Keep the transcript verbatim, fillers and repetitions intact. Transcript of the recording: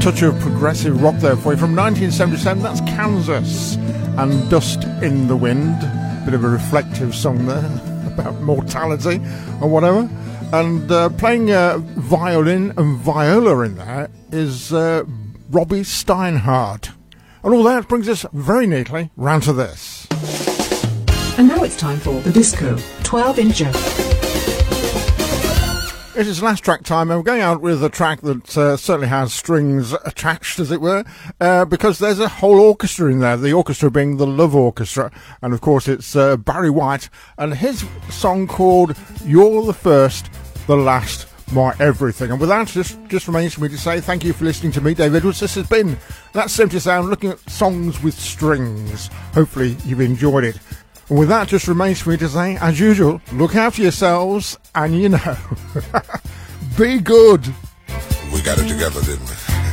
touch of progressive rock there for you from nineteen seventy-seven. That's Kansas and Dust in the Wind. Bit of a reflective song there about mortality or whatever. And uh, playing uh, violin and viola in there is uh, Robbie Steinhardt. And all that brings us very neatly round to this. And now it's time for the Disco twelve incher. It is last track time, and we're going out with a track that uh, certainly has strings attached, as it were, uh, because there's a whole orchestra in there, the orchestra being the Love Orchestra, and of course it's uh, Barry White, and his song called You're the First, the Last, My Everything. And with that, just, just remains for me to say thank you for listening to me, Dave Edwards. This has been That seventy Sound, looking at songs with strings. Hopefully you've enjoyed it. And with that, just remains for me to say, as usual, look after yourselves, and you know, be good. We got it together, didn't we?